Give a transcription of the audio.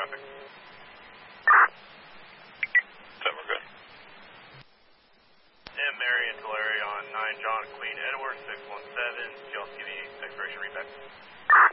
traffic. 10, we're good. And Mary and Tulare on 9 John Queen Edward 617. Chelsea TV, expiration readback.